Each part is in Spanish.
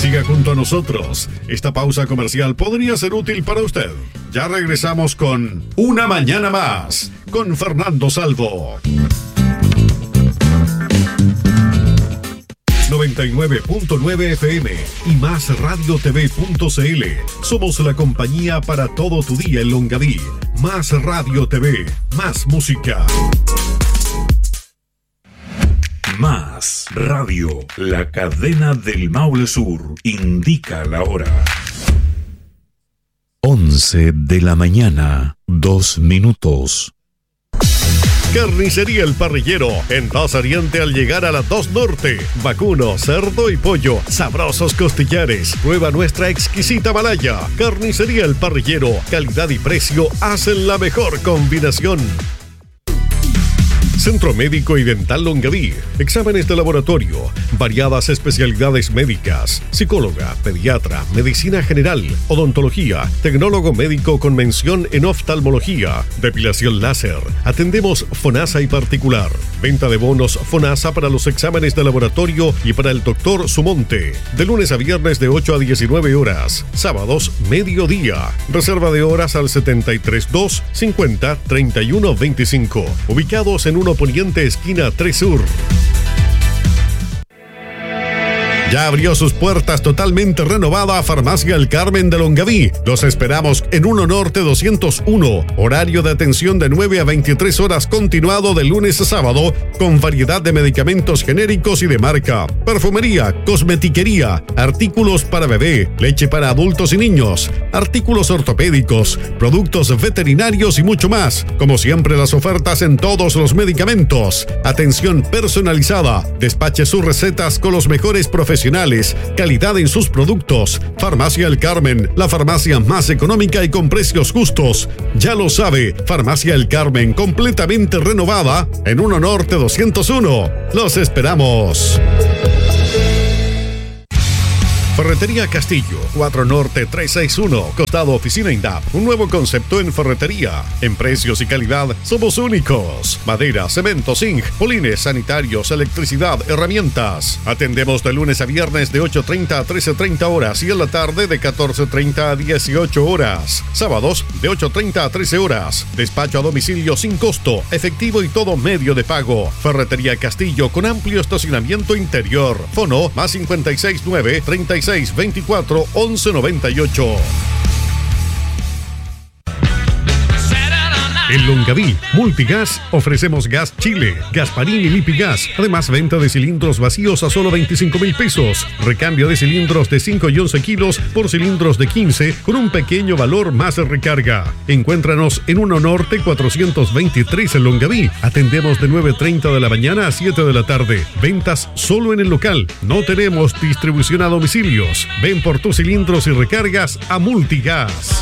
Siga junto a nosotros. Esta pausa comercial podría ser útil para usted. Ya regresamos con Una Mañana Más, con Fernando Salvo. 99.9 FM y más radiotv.cl. Somos la compañía para todo tu día en Longaví. Más Radio TV, más música. Más Radio, la cadena del Maule Sur, indica la hora. 11 de la mañana, 2 minutos. Carnicería El Parrillero, en 2 Oriente al llegar a la 2 Norte. Vacuno, cerdo y pollo, sabrosos costillares. Prueba nuestra exquisita malaya. Carnicería El Parrillero, calidad y precio hacen la mejor combinación. Centro Médico y Dental Longaví. Exámenes de laboratorio, variadas especialidades médicas, psicóloga, pediatra, medicina general, odontología, tecnólogo médico con mención en oftalmología, depilación láser. Atendemos FONASA y particular. Venta de bonos FONASA para los exámenes de laboratorio y para el doctor Sumonte. De lunes a viernes de 8 a 19 horas. Sábados, mediodía. Reserva de horas al 732 50 31 25. Ubicados en 1 Poniente, esquina 3 Sur. Ya abrió sus puertas totalmente renovada Farmacia El Carmen de Longaví. Los esperamos en 1 Norte 201. Horario de atención de 9 a 23 horas continuado de lunes a sábado, con variedad de medicamentos genéricos y de marca, perfumería, cosmetiquería, artículos para bebé, leche para adultos y niños, artículos ortopédicos, productos veterinarios y mucho más. Como siempre, las ofertas en todos los medicamentos. Atención personalizada. Despache sus recetas con los mejores profesionales. Calidad en sus productos. Farmacia El Carmen, la farmacia más económica y con precios justos. Ya lo sabe, Farmacia El Carmen, completamente renovada en 1 Norte 201. Los esperamos. Ferretería Castillo, 4 Norte 361, costado Oficina INDAP. Un nuevo concepto en ferretería. En precios y calidad somos únicos. Madera, cemento, zinc, polines, sanitarios, electricidad, herramientas. Atendemos de lunes a viernes de 8:30 a 13:30 horas y en la tarde de 14:30 a 18 horas. Sábados de 8:30 a 13 horas. Despacho a domicilio sin costo, efectivo y todo medio de pago. Ferretería Castillo con amplio estacionamiento interior. Fono más 569 36 24 11 98. En Longaví, Multigas, ofrecemos gas Chile, Gasparín y Lipigas. Además, venta de cilindros vacíos a solo 25,000 pesos. Recambio de cilindros de 5 y 11 kilos por cilindros de 15 con un pequeño valor más de recarga. Encuéntranos en 1 Norte 423 en Longaví. Atendemos de 9:30 de la mañana a 7 de la tarde. Ventas solo en el local. No tenemos distribución a domicilios. Ven por tus cilindros y recargas a Multigas.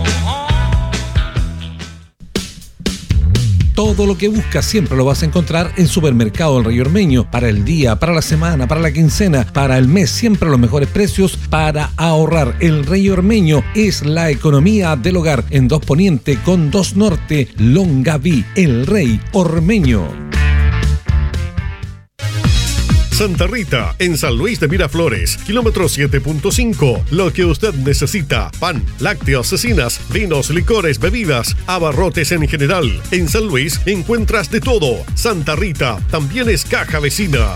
Todo lo que buscas siempre lo vas a encontrar en Supermercado El Rey Ormeño. Para el día, para la semana, para la quincena, para el mes, siempre los mejores precios para ahorrar. El Rey Ormeño es la economía del hogar en 2 Poniente con 2 Norte, Longaví. El Rey Ormeño. Santa Rita, en San Luis de Miraflores, kilómetro 7.5. Lo que usted necesita: pan, lácteos, cecinas, vinos, licores, bebidas, abarrotes en general. En San Luis encuentras de todo. Santa Rita también es caja vecina.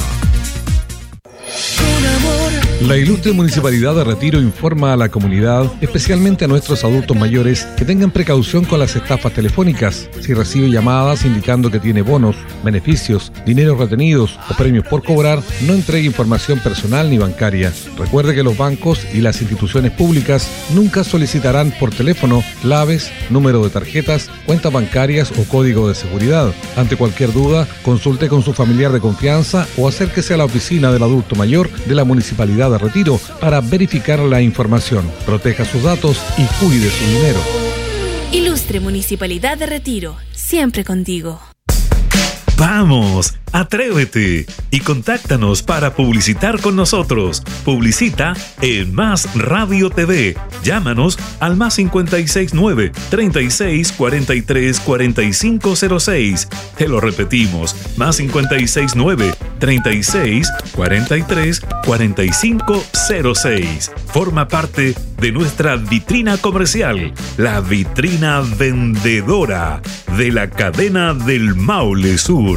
La ilustre Municipalidad de Retiro informa a la comunidad, especialmente a nuestros adultos mayores, que tengan precaución con las estafas telefónicas. Si recibe llamadas indicando que tiene bonos, beneficios, dinero retenidos o premios por cobrar, no entregue información personal ni bancaria. Recuerde que los bancos y las instituciones públicas nunca solicitarán por teléfono claves, número de tarjetas, cuentas bancarias o código de seguridad. Ante cualquier duda, consulte con su familiar de confianza o acérquese a la oficina del adulto mayor de la Municipalidad de Retiro para verificar la información. Proteja sus datos y cuide su dinero. Ilustre Municipalidad de Retiro, siempre contigo. ¡Vamos! ¡Atrévete! Y contáctanos para publicitar con nosotros. Publicita en Más Radio TV. Llámanos al más 569 36 43 45 06. Te lo repetimos, más 569 36 43 45 06. Forma parte de nuestra vitrina comercial, la vitrina vendedora de la cadena del Maule Sur.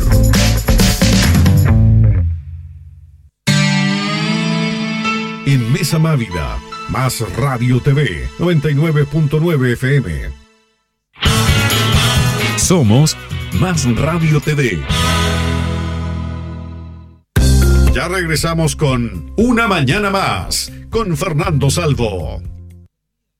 En Mesa Mávida, Más Radio TV, 99.9 FM. Somos Más Radio TV. Ya regresamos con Una Mañana Más, con Fernando Salvo.